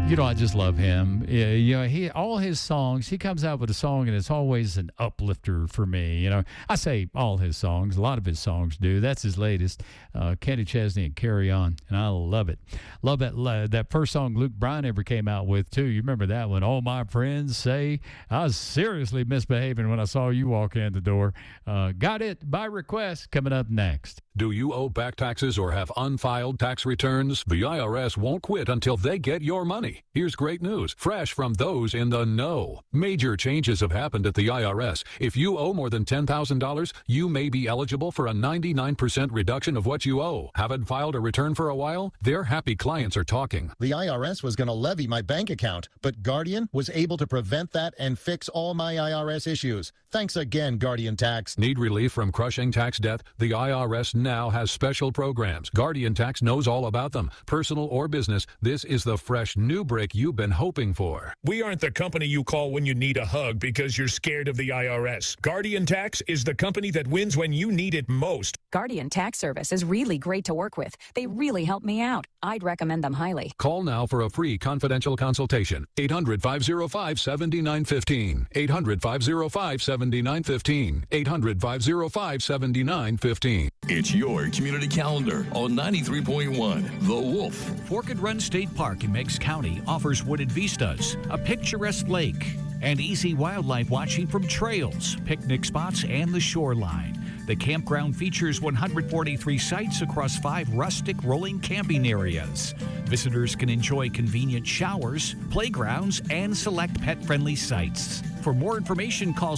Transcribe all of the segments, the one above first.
I just love him. All his songs, he comes out with a song and it's always an uplifter for me. I say all his songs, a lot of his songs do. That's his latest, Kenny Chesney and Carry On, and I love it. Love that first song Luke Bryan ever came out with, too. You remember that one? All my friends say I was seriously misbehaving when I saw you walk in the door. Got it by request coming up next. Do you owe back taxes or have unfiled tax returns? The IRS won't quit until they get your money. Here's great news, fresh from those in the know. Major changes have happened at the IRS. If you owe more than $10,000, you may be eligible for a 99% reduction of what you owe. Haven't filed a return for a while? Their happy clients are talking. The IRS was going to levy my bank account, but Guardian was able to prevent that and fix all my IRS issues. Thanks again, Guardian Tax. Need relief from crushing tax debt? The IRS now has special programs. Guardian Tax knows all about them. Personal or business, this is the fresh new break you've been hoping for. We aren't the company you call when you need a hug because you're scared of the IRS. Guardian Tax is the company that wins when you need it most. Guardian Tax Service is really great to work with. They really help me out. I'd recommend them highly. Call now for a free confidential consultation. 800-505-7915. 800-505-7915. 800-505-7915. It's your community calendar on 93.1 The Wolf. Forked Run State Park in Meigs County offers wooded vistas, a picturesque lake, and easy wildlife watching from trails, picnic spots, and the shoreline. The campground features 143 sites across 5 rustic rolling camping areas. Visitors can enjoy convenient showers, playgrounds, and select pet-friendly sites. For more information, call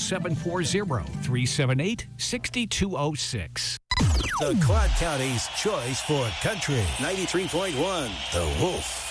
740-378-6206. The Quad County's choice for country. 93.1 The Wolf.